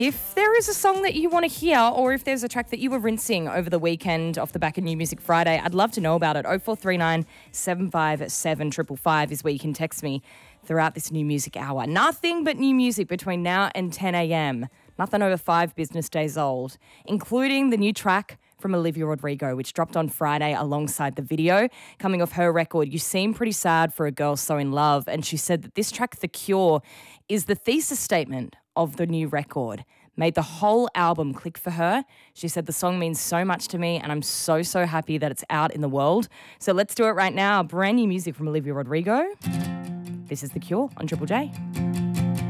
If there is a song that you want to hear or if there's a track that you were rinsing over the weekend off the back of New Music Friday, I'd love to know about it. 0439 757 555 is where you can text me throughout this new music hour. Nothing but new music between now and 10 a.m. Nothing over 5 business days old, including the new track from Olivia Rodrigo, which dropped on Friday alongside the video. Coming off her record, You Seem Pretty Sad for a Girl So in Love. And she said that this track, The Cure, is the thesis statement of the new record. Made the whole album click for her. She said the song means so much to me and I'm so, so happy that it's out in the world. So let's do it right now. Brand new music from Olivia Rodrigo. This is The Cure on Triple J.